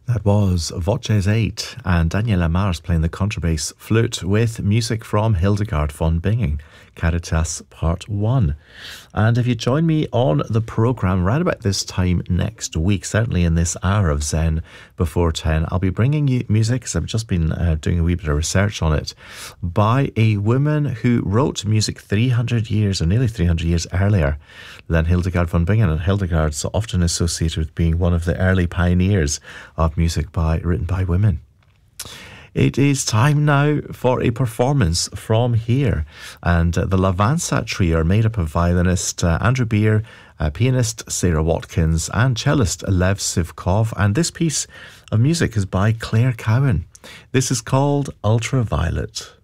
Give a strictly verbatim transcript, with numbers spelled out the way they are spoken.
That was Voces eight and Daniela Mars playing the contrabass flute with music from Hildegard von Bingen, Caritas Part one. And if you join me on the programme right about this time next week, certainly in this hour of Zen before ten, I'll be bringing you music, because I've just been uh, doing a wee bit of research on it, by a woman who wrote music three hundred years, or nearly three hundred years earlier than Hildegard von Bingen. And Hildegard's often associated with being one of the early pioneers of music by written by women. It is time now for a performance from here. And uh, the Lavansa Trio are made up of violinist uh, Andrew Beer, uh, pianist Sarah Watkins, and cellist Lev Sivkov. And this piece of music is by Claire Cowan. This is called Ultraviolet.